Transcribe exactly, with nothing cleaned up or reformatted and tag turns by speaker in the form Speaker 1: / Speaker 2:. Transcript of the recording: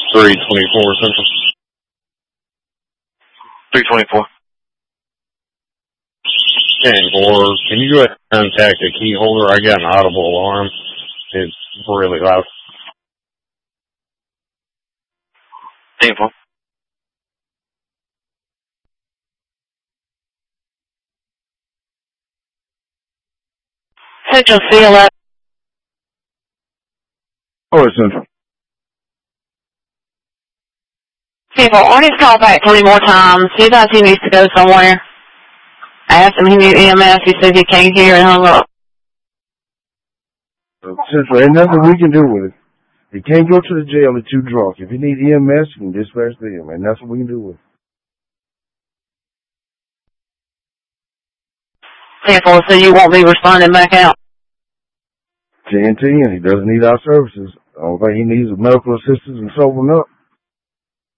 Speaker 1: three twenty-four Central.
Speaker 2: three twenty-four.
Speaker 1: And or can you go ahead and contact the key holder? I got an audible alarm. It's really loud.
Speaker 2: ten four.
Speaker 3: Central C eleven.
Speaker 4: Oh, it's Central.
Speaker 3: People, Artie's called back three more times. He thought he needs to go somewhere. I asked him he knew E M S. He said he can't hear and hung up.
Speaker 4: Central, ain't nothing we can do with it. You can't go to the jail if you're drunk. If you need E M S, you can dispatch them, and that's what we can do with it.
Speaker 3: ten four, so you won't be responding back out?
Speaker 4: T N T, and he doesn't need our services. The only thing he needs is medical assistance and sobering up.